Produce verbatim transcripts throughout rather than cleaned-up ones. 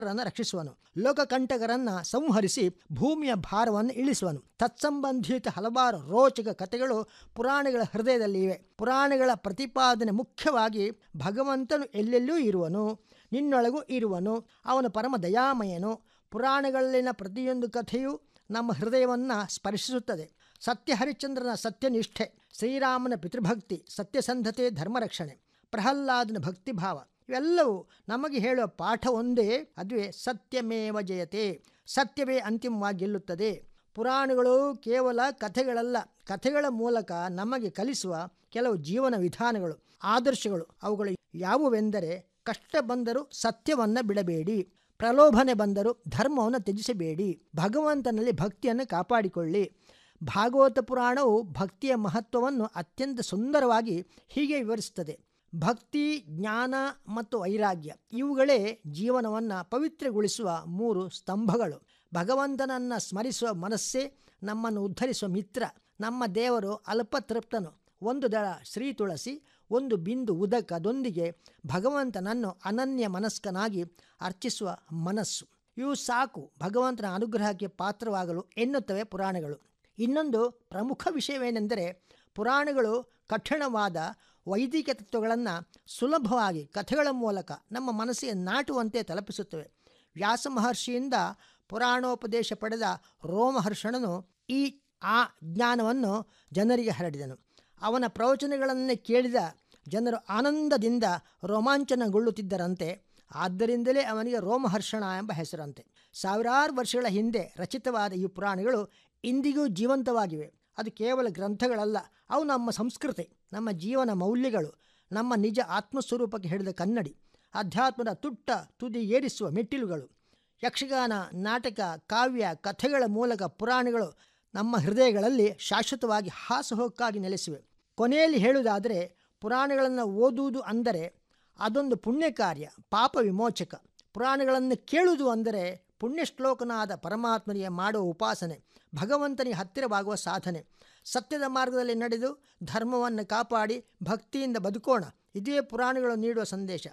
Run ರಕ್ಷಿಸುವನು. ಲೋಕಕಂಟಕರನ್ನ ಸಂಹರಿಸಿ ಭೂಮಿಯ ಭಾರವನ್ನು ಇಳಿಸುವನು. ತತ್ಸಂಬಂಧಿತ ಹಲವಾರು ರೋಚಕ ಕಥೆಗಳು ಪುರಾಣಗಳ ಹೃದಯದಲ್ಲಿ ಇವೆ. ಪುರಾಣಗಳ ಪ್ರತಿಪಾದನೆ ಮುಖ್ಯವಾಗಿ ಭಗವಂತನು ಎಲ್ಲೆಲ್ಲೂ ಇರುವನು, ನಿನ್ನೊಳಗೂ ಇರುವನು, ಅವನು ಪರಮ ದಯಾಮಯನು. ಪುರಾಣಗಳಲ್ಲಿನ ಪ್ರತಿಯೊಂದು ಕಥೆಯೂ ನಮ್ಮ ಹೃದಯವನ್ನು ಸ್ಪರ್ಶಿಸುತ್ತದೆ. ಸತ್ಯ ಹರಿಶ್ಚಂದ್ರನ ಸತ್ಯನಿಷ್ಠೆ, ಶ್ರೀರಾಮನ ಪಿತೃಭಕ್ತಿ, ಸತ್ಯಸಂಧತೆ, ಧರ್ಮರಕ್ಷಣೆ, ಪ್ರಹ್ಲಾದನ ಭಕ್ತಿಭಾವ ಇವೆಲ್ಲವೂ ನಮಗೆ ಹೇಳುವ ಪಾಠ ಒಂದೇ, ಅದುವೇ ಸತ್ಯಮೇವ ಜಯತೆ, ಸತ್ಯವೇ ಅಂತಿಮವಾಗಿ ಗೆಲ್ಲುತ್ತದೆ. ಪುರಾಣಗಳು ಕೇವಲ ಕಥೆಗಳಲ್ಲ, ಕಥೆಗಳ ಮೂಲಕ ನಮಗೆ ಕಲಿಸುವ ಕೆಲವು ಜೀವನ ವಿಧಾನಗಳು, ಆದರ್ಶಗಳು. ಅವುಗಳು ಯಾವುವೆಂದರೆ, ಕಷ್ಟ ಬಂದರೂ ಸತ್ಯವನ್ನು ಬಿಡಬೇಡಿ, ಪ್ರಲೋಭನೆ ಬಂದರೂ ಧರ್ಮವನ್ನು ತ್ಯಜಿಸಬೇಡಿ, ಭಗವಂತನಲ್ಲಿ ಭಕ್ತಿಯನ್ನು ಕಾಪಾಡಿಕೊಳ್ಳಿ. ಭಾಗವತ ಪುರಾಣವು ಭಕ್ತಿಯ ಮಹತ್ವವನ್ನು ಅತ್ಯಂತ ಸುಂದರವಾಗಿ ಹೀಗೆ ವಿವರಿಸುತ್ತದೆ: ಭಕ್ತಿ, ಜ್ಞಾನ ಮತ್ತು ವೈರಾಗ್ಯ ಇವುಗಳೇ ಜೀವನವನ್ನು ಪವಿತ್ರಗೊಳಿಸುವ ಮೂರು ಸ್ತಂಭಗಳು. ಭಗವಂತನನ್ನು ಸ್ಮರಿಸುವ ಮನಸ್ಸೇ ನಮ್ಮನ್ನು ಉದ್ಧರಿಸುವ ಮಿತ್ರ. ನಮ್ಮ ದೇವರು ಅಲ್ಪತೃಪ್ತನು. ಒಂದು ದಳ ಶ್ರೀ ತುಳಸಿ, ಒಂದು ಬಿಂದು ಉದಕದೊಂದಿಗೆ ಭಗವಂತನನ್ನು ಅನನ್ಯ ಮನಸ್ಕನಾಗಿ ಅರ್ಚಿಸುವ ಮನಸ್ಸು, ಇವು ಸಾಕು ಭಗವಂತನ ಅನುಗ್ರಹಕ್ಕೆ ಪಾತ್ರವಾಗಲು ಎನ್ನುತ್ತವೆ ಪುರಾಣಗಳು. ಇನ್ನೊಂದು ಪ್ರಮುಖ ವಿಷಯವೇನೆಂದರೆ, ಪುರಾಣಗಳು ಕಠಿಣವಾದ ವೈದಿಕ ತತ್ವಗಳನ್ನು ಸುಲಭವಾಗಿ ಕಥೆಗಳ ಮೂಲಕ ನಮ್ಮ ಮನಸ್ಸಿಗೆ ನಾಟುವಂತೆ ತಲುಪಿಸುತ್ತವೆ. ವ್ಯಾಸ ಮಹರ್ಷಿಯಿಂದ ಪುರಾಣೋಪದೇಶ ಪಡೆದ ರೋಮಹರ್ಷಣನು ಈ ಆ ಜ್ಞಾನವನ್ನು ಜನರಿಗೆ ಹರಡಿದನು. ಅವನ ಪ್ರವಚನಗಳನ್ನೇ ಕೇಳಿದ ಜನರು ಆನಂದದಿಂದ ರೋಮಾಂಚನಗೊಳ್ಳುತ್ತಿದ್ದರಂತೆ. ಆದ್ದರಿಂದಲೇ ಅವನಿಗೆ ರೋಮಹರ್ಷಣ ಎಂಬ ಹೆಸರಂತೆ. ಸಾವಿರಾರು ವರ್ಷಗಳ ಹಿಂದೆ ರಚಿತವಾದ ಈ ಪುರಾಣಗಳು ಇಂದಿಗೂ ಜೀವಂತವಾಗಿವೆ. ಅದು ಕೇವಲ ಗ್ರಂಥಗಳಲ್ಲ, ಅವು ನಮ್ಮ ಸಂಸ್ಕೃತಿ, ನಮ್ಮ ಜೀವನ ಮೌಲ್ಯಗಳು, ನಮ್ಮ ನಿಜ ಆತ್ಮಸ್ವರೂಪಕ್ಕೆ ಹಿಡಿದ ಕನ್ನಡಿ, ಅಧ್ಯಾತ್ಮದ ತುಟ್ಟ ತುದಿ ಏರಿಸುವ ಮೆಟ್ಟಿಲುಗಳು. ಯಕ್ಷಗಾನ, ನಾಟಕ, ಕಾವ್ಯ, ಕಥೆಗಳ ಮೂಲಕ ಪುರಾಣಗಳು ನಮ್ಮ ಹೃದಯಗಳಲ್ಲಿ ಶಾಶ್ವತವಾಗಿ ಹಾಸುಹೊಕ್ಕಾಗಿ ನೆಲೆಸಿವೆ. ಕೊನೆಯಲ್ಲಿ ಹೇಳುವುದಾದರೆ, ಪುರಾಣಗಳನ್ನು ಓದುವುದು ಅಂದರೆ ಅದೊಂದು ಪುಣ್ಯ ಕಾರ್ಯ, ಪಾಪ ವಿಮೋಚಕ. ಪುರಾಣಗಳನ್ನು ಕೇಳುವುದು ಅಂದರೆ ಪುಣ್ಯಶ್ಲೋಕನಾದ ಪರಮಾತ್ಮನಿಗೆ ಮಾಡುವ ಉಪಾಸನೆ, ಭಗವಂತನಿಗೆ ಹತ್ತಿರವಾಗುವ ಸಾಧನೆ. ಸತ್ಯದ ಮಾರ್ಗದಲ್ಲಿ ನಡೆದು ಧರ್ಮವನ್ನು ಕಾಪಾಡಿ ಭಕ್ತಿಯಿಂದ ಬದುಕೋಣ, ಇದೇ ಪುರಾಣಗಳು ನೀಡುವ ಸಂದೇಶ.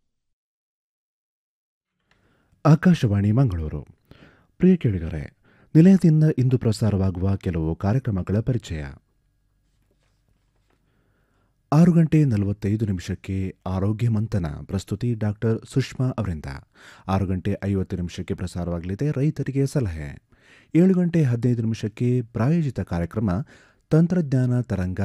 ಆಕಾಶವಾಣಿ ಮಂಗಳೂರು. ಪ್ರಿಯ ಕೇಳಿಗರೆ, ನಿಲಯದಿಂದ ಇಂದು ಪ್ರಸಾರವಾಗುವ ಕೆಲವು ಕಾರ್ಯಕ್ರಮಗಳ ಪರಿಚಯ. ಆರು ಗಂಟೆ ನಲವತ್ತೈದು ನಿಮಿಷಕ್ಕೆ ಆರೋಗ್ಯ ಮಂಥನ, ಪ್ರಸ್ತುತಿ ಡಾಕ್ಟರ್ ಸುಷ್ಮಾ ಅವರಿಂದ. ಆರು ಗಂಟೆ ಐವತ್ತು ನಿಮಿಷಕ್ಕೆ ಪ್ರಸಾರವಾಗಲಿದೆ ರೈತರಿಗೆ ಸಲಹೆ. ಏಳು ಗಂಟೆ ಹದಿನೈದು ನಿಮಿಷಕ್ಕೆ ಪ್ರಾಯೋಜಿತ ಕಾರ್ಯಕ್ರಮ ತಂತ್ರಜ್ಞಾನ ತರಂಗ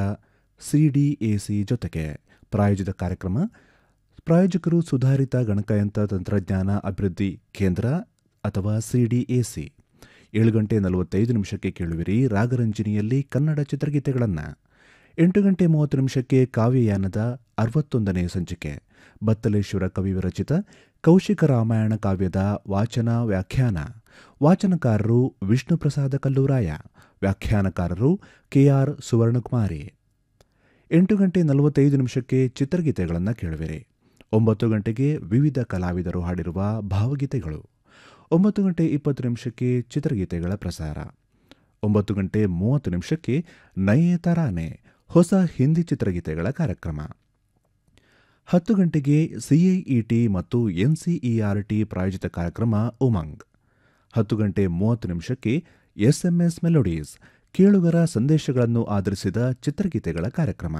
ಸಿಡಿಎಸಿ ಜೊತೆಗೆ. ಪ್ರಾಯೋಜಿತ ಕಾರ್ಯಕ್ರಮ ಪ್ರಾಯೋಜಕರು ಸುಧಾರಿತ ಗಣಕಯಂತ್ರ ತಂತ್ರಜ್ಞಾನ ಅಭಿವೃದ್ಧಿ ಕೇಂದ್ರ ಅಥವಾ ಸಿಡಿಎಸಿ. ಏಳು ಗಂಟೆ ನಲವತ್ತೈದು ನಿಮಿಷಕ್ಕೆ ಕೇಳುವಿರಿ ರಾಗರಂಜನಿಯಲ್ಲಿ ಕನ್ನಡ ಚಿತ್ರಗೀತೆಗಳನ್ನು. ಎಂಟು ಗಂಟೆ ಮೂವತ್ತು ನಿಮಿಷಕ್ಕೆ ಕಾವ್ಯಯಾನದ ಅರವತ್ತೊಂದನೇ ಸಂಚಿಕೆ, ಬತ್ತಲೇಶ್ವರ ಕವಿ ವಿರಚಿತ ಕೌಶಿಕ ರಾಮಾಯಣ ಕಾವ್ಯದ ವಾಚನ ವ್ಯಾಖ್ಯಾನ. ವಾಚನಕಾರರು ವಿಷ್ಣು ಪ್ರಸಾದ ಕಲ್ಲೂರಾಯ, ವ್ಯಾಖ್ಯಾನಕಾರರು ಕೆಆರ್ ಸುವರ್ಣಕುಮಾರಿ. ಎಂಟು ಗಂಟೆ ನಲವತ್ತೈದು ನಿಮಿಷಕ್ಕೆ ಚಿತ್ರಗೀತೆಗಳನ್ನು ಕೇಳುವಿರಿ. ಒಂಬತ್ತು ಗಂಟೆಗೆ ವಿವಿಧ ಕಲಾವಿದರು ಹಾಡಿರುವ ಭಾವಗೀತೆಗಳು. ಒಂಬತ್ತು ಗಂಟೆ ಇಪ್ಪತ್ತು ನಿಮಿಷಕ್ಕೆ ಚಿತ್ರಗೀತೆಗಳ ಪ್ರಸಾರ. ಒಂಬತ್ತು ಗಂಟೆ ಮೂವತ್ತು ನಿಮಿಷಕ್ಕೆ ನಯೇ ತರಾನೆ, ಹೊಸ ಹಿಂದಿ ಚಿತ್ರಗೀತೆಗಳ ಕಾರ್ಯಕ್ರಮ. ಹತ್ತು ಗಂಟೆಗೆ ಸಿಐಇಟಿ ಮತ್ತು ಎನ್ಸಿಇಆರ್ಟಿ ಪ್ರಾಯೋಜಿತ ಕಾರ್ಯಕ್ರಮ ಉಮಂಗ್. ಹತ್ತು ಗಂಟೆ ಮೂವತ್ತು ನಿಮಿಷಕ್ಕೆ ಎಸ್ಎಂಎಸ್ ಮೆಲೋಡೀಸ್, ಕೇಳುಗರ ಸಂದೇಶಗಳನ್ನು ಆಧರಿಸಿದ ಚಿತ್ರಗೀತೆಗಳ ಕಾರ್ಯಕ್ರಮ.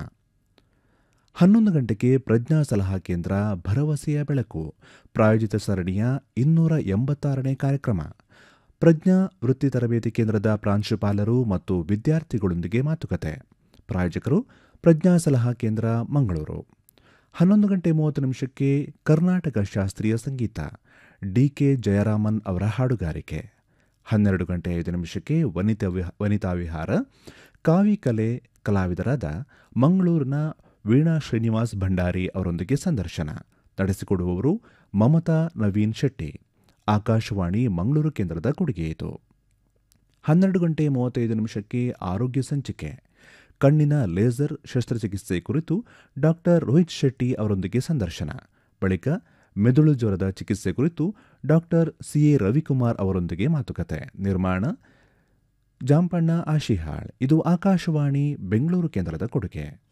ಹನ್ನೊಂದು ಗಂಟೆಗೆ ಪ್ರಜ್ಞಾ ಸಲಹಾ ಕೇಂದ್ರ ಭರವಸೆಯ ಬೆಳಕು, ಪ್ರಾಯೋಜಿತ ಸರಣಿಯ ಇನ್ನೂರ ಎಂಬತ್ತಾರನೇ ಕಾರ್ಯಕ್ರಮ. ಪ್ರಜ್ಞಾ ವೃತ್ತಿ ತರಬೇತಿ ಕೇಂದ್ರದ ಪ್ರಾಂಶುಪಾಲರು ಮತ್ತು ವಿದ್ಯಾರ್ಥಿಗಳೊಂದಿಗೆ ಮಾತುಕತೆ. ಪ್ರಾಯೋಜಕರು ಪ್ರಜ್ಞಾ ಸಲಹಾ ಕೇಂದ್ರ ಮಂಗಳೂರು. ಹನ್ನೊಂದು ಗಂಟೆ ಮೂವತ್ತು ನಿಮಿಷಕ್ಕೆ ಕರ್ನಾಟಕ ಶಾಸ್ತ್ರೀಯ ಸಂಗೀತ, ಡಿಕೆ ಜಯರಾಮನ್ ಅವರ ಹಾಡುಗಾರಿಕೆ. ಹನ್ನೆರಡು ಗಂಟೆ ಐದು ನಿಮಿಷಕ್ಕೆ ವನಿತಾ ವಿಹ ವನಿತಾ ವಿಹಾರ, ಕಾವಿ ಕಲೆ ಕಲಾವಿದರಾದ ಮಂಗಳೂರಿನ ವೀಣಾ ಶ್ರೀನಿವಾಸ್ ಭಂಡಾರಿ ಅವರೊಂದಿಗೆ ಸಂದರ್ಶನ. ನಡೆಸಿಕೊಡುವವರು ಮಮತಾ ನವೀನ್ ಶೆಟ್ಟಿ. ಆಕಾಶವಾಣಿ ಮಂಗಳೂರು ಕೇಂದ್ರದ ಕೊಡುಗೆಯಿತು. ಹನ್ನೆರಡು ಗಂಟೆ ಮೂವತ್ತೈದು ನಿಮಿಷಕ್ಕೆ ಆರೋಗ್ಯ ಸಂಚಿಕೆ, ಕಣ್ಣಿನ ಲೇಸರ್ ಶಸ್ತ್ರಚಿಕಿತ್ಸೆ ಕುರಿತು ಡಾಕ್ಟರ್ ರೋಹಿತ್ ಶೆಟ್ಟಿ ಅವರೊಂದಿಗೆ ಸಂದರ್ಶನ. ಬಳಿಕ ಮೆದುಳು ಜ್ವರದ ಚಿಕಿತ್ಸೆ ಕುರಿತು ಡಾಕ್ಟರ್ ಸಿಎ ರವಿಕುಮಾರ್ ಅವರೊಂದಿಗೆ ಮಾತುಕತೆ. ನಿರ್ಮಾಣ ಜಾಂಪಣ್ಣ ಆಶಿಹಾಳ್. ಇದು ಆಕಾಶವಾಣಿ ಬೆಂಗಳೂರು ಕೇಂದ್ರದ ಕೊಡುಗೆ.